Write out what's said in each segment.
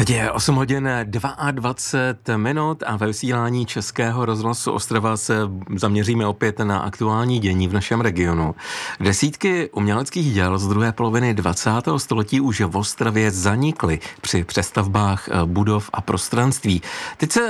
Teď je 8 hodin 22 minut a ve vysílání Českého rozhlasu Ostrava se zaměříme opět na aktuální dění v našem regionu. Desítky uměleckých děl z druhé poloviny 20. století už v Ostravě zanikly při přestavbách budov a prostranství. Teď se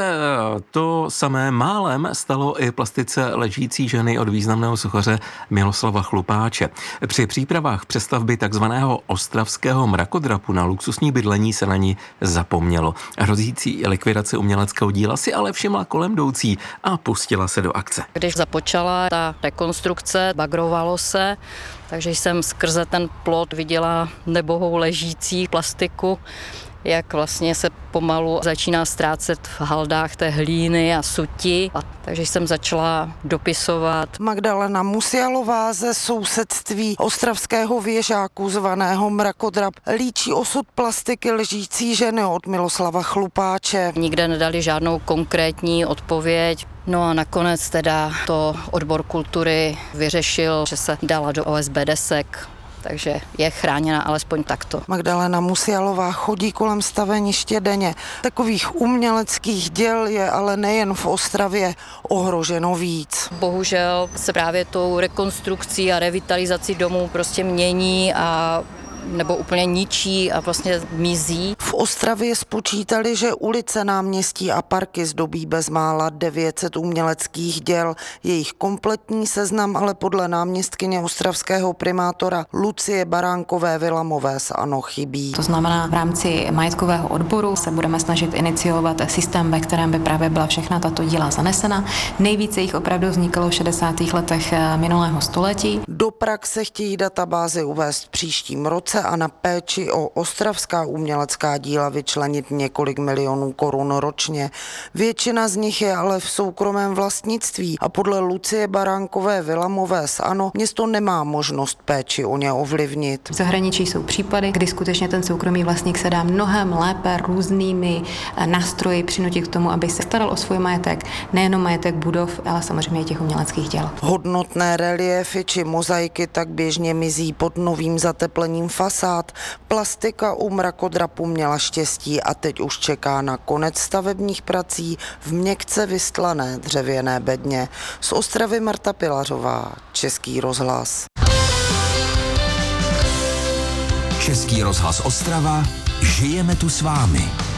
to samé málem stalo i plastice Ležící ženy od významného sochaře Miloslava Chlupáče. Při přípravách přestavby takzvaného ostravského mrakodrapu na luxusní bydlení se na ní zapomnělo. Hrozící likvidace uměleckého díla si ale všimla kolem jdoucí a pustila se do akce. Když započala ta rekonstrukce, bagrovalo se, takže jsem skrze ten plot viděla nebohou ležící plastiku, jak vlastně se pomalu začíná ztrácet v haldách té hlíny a suti. Takže jsem začala dopisovat. Magdalena Musialová ze sousedství ostravského věžáku zvaného Mrakodrap líčí osud plastiky Ležící ženy od Miloslava Chlupáče. Nikde nedali žádnou konkrétní odpověď. No a nakonec teda to odbor kultury vyřešil, že se dala do OSB desek. Takže je chráněna alespoň takto. Magdalena Musialová chodí kolem staveniště denně. Takových uměleckých děl je ale nejen v Ostravě ohroženo víc. Bohužel se právě tou rekonstrukcí a revitalizací domů prostě mění a nebo úplně ničí a vlastně mizí. V Ostravě spočítali, že ulice, náměstí a parky zdobí bezmála 900 uměleckých děl. Jejich kompletní seznam ale podle náměstkyně ostravského primátora Lucie Baránkové Vilamové z ANO chybí. To znamená, v rámci majetkového odboru se budeme snažit iniciovat systém, ve kterém by právě byla všechna tato díla zanesena. Nejvíce jich opravdu vznikalo v 60. letech minulého století. Do praxe chtějí databázy uvést v příštím roce a na péči o ostravská umělecká díla vyčlenit několik milionů korun ročně. Většina z nich je ale v soukromém vlastnictví a podle Lucie Baránkové Vilamové z ANO město nemá možnost péči o ně ovlivnit. V zahraničí jsou případy, kdy skutečně ten soukromý vlastník se dá mnohem lépe různými nástroji přinutit k tomu, aby se staral o svůj majetek, nejenom majetek budov, ale samozřejmě i těch uměleckých děl. Hodnotné reliéfy či mozaiky tak běžně mizí pod novým zateplením fasád. Plastika u mrakodrapu měla štěstí a teď už čeká na konec stavebních prací v měkce vystlané dřevěné bedně. Z Ostravy Marta Pilařová, Český rozhlas. Český rozhlas Ostrava, žijeme tu s vámi.